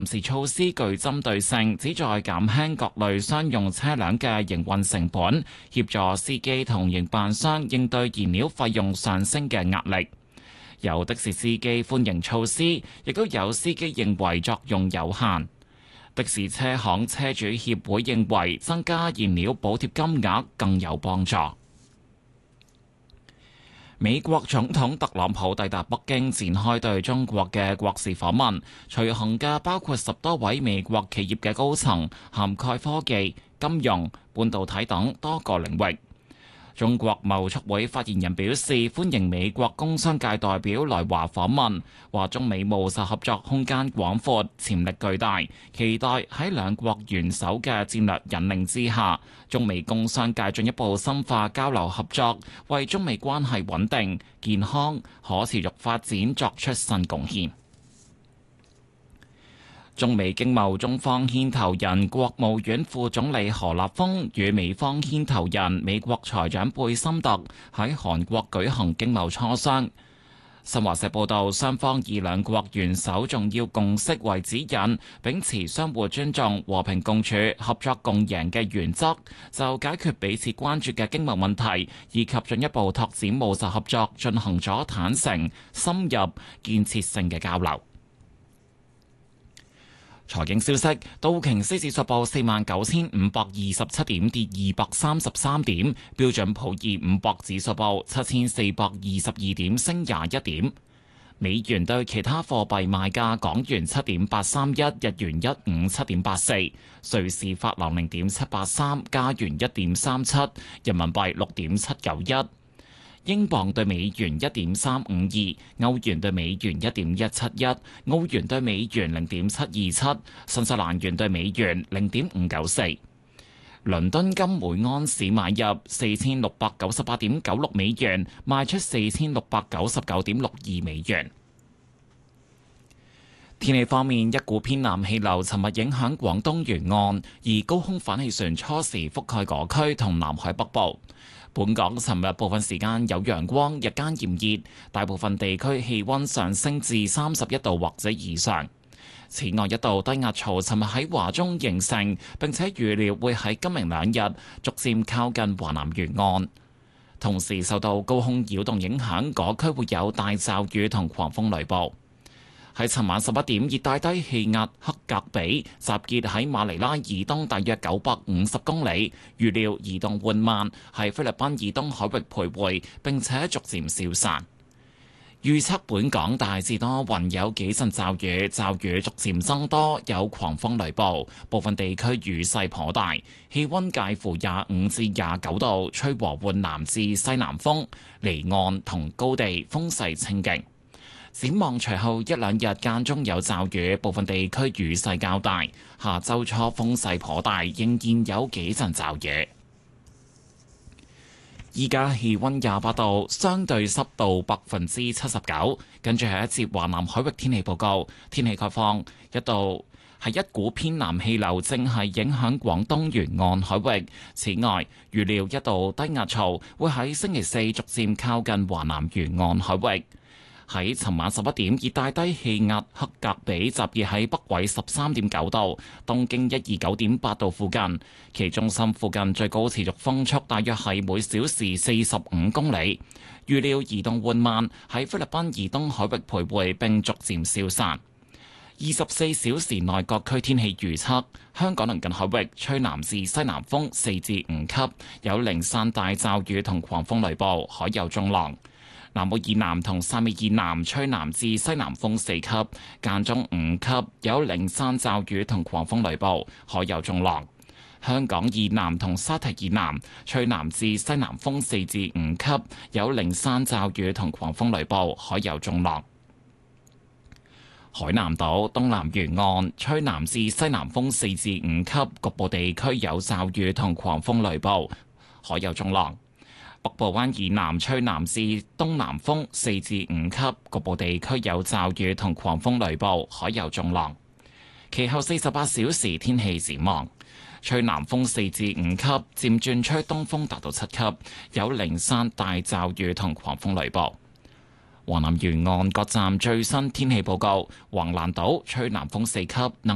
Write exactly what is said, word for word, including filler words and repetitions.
時措施具針對性，旨在減輕各類商用車輛嘅營運成本，協助司機同營辦商應對燃料費用上升嘅壓力。有的士司機歡迎措施，亦都有司機認為作用有限。的士車行車主協會認為增加燃料補貼金額更有幫助。美國總統特朗普抵達北京，展開對中國嘅國事訪問，隨行嘅包括十多位美國企業嘅高層，涵蓋科技、金融、半導體等多個領域。中國貿促會發言人表示，歡迎美國工商界代表來華訪問，話中美務實合作空間廣闊，潛力巨大，期待喺兩國元首嘅戰略引領之下，中美工商界進一步深化交流合作，為中美關係穩定、健康、可持續發展作出新貢獻。中美經貿中方牽頭人國務院副總理何立峰與美方牽頭人美國財長貝森特喺韓國舉行經貿磋商。新華社報道，雙方以兩國元首重要共識為指引，秉持相互尊重、和平共處、合作共贏嘅原則，就解決彼此關注嘅經貿問題以及進一步拓展務實合作進行咗坦誠、深入、建設性嘅交流。財經消息，道瓊斯指數報四萬九千五百二十七點，跌二百三十三點；標準普爾五百指數報七千四百二十二點，升廿一點。美元對其他貨幣賣價：港元七點八三一，日元一五七點八四，瑞士法郎零點七八三，加元一點三七，人民幣六點七九一。英鎊對美元一點三五二，歐元對美元一點一七一，澳元對美元零點七二七，新西蘭元對美元零點五九四。倫敦金每安士買入四千六百九十八點九六美元，賣出四千六百九十九點六二美元。天氣方面，一股偏南氣流尋日影響廣東沿岸，而高空反氣旋初時覆蓋嗰區同南海北部。本港尋日部分時間有陽光，日間炎熱，大部分地區氣溫上升至三十一度或者以上。此外，一道低壓槽尋日喺華中形成，並且預料會喺今明兩日逐漸靠近華南沿岸。同時受到高空擾動影響，嗰區會有大驟雨同狂風雷暴。喺尋晚十一點，熱帶低氣壓克格比集結喺馬尼拉以東大約九百五十公里，預料移動緩慢，喺菲律賓以東海域徘徊，並且逐漸消散。預測本港大致多雲，有幾陣驟雨，驟雨逐漸增多，有狂風雷暴，部分地區雨勢頗大，氣溫介乎廿五至廿九度，吹和緩南至西南風，離岸同高地風勢清勁。展望隨後一兩日間中有驟雨，部分地區雨勢較大。下周初風勢頗大，仍然有幾陣驟雨。依家氣溫廿八度，相對濕度百分之七十九。跟住係一節華南海域天氣報告，天氣概況，一度係一股偏南氣流正係影響廣東沿岸海域。此外，預料一道低壓槽會喺星期四逐漸靠近華南沿岸海域。喺尋晚十一點，熱帶低氣壓克格比集結喺北緯十三點九度、東經一二九點八度附近，其中心附近最高持續風速大約係每小時四十五公里。預料移動緩慢，喺菲律賓以東海域徘徊並逐漸消散。二十四小時內各區天氣預測：香港鄰近海域吹南至西南風四至五級，有零散大驟雨同狂風雷暴，海有中浪。南澳以南同汕尾以南吹南至西南風四級，間中五級，有零散驟雨同狂風雷暴，海有中浪。香港以南同沙堤以南吹南至西南風四至五級，有零散驟雨同狂風雷暴，海有中浪。海南島東南沿岸吹南至西南風四至五級，局部地區有驟雨同狂風雷暴，海有中浪。北部灣以南吹南至東南風四至五級，局部地區有驟雨同狂風雷暴，海有中浪。其後四十八小時天氣展望：吹南風四至五級，漸轉吹東風達到七級，有零散大驟雨同狂風雷暴。華南沿岸各站最新天氣報告：橫瀾島吹南風四級。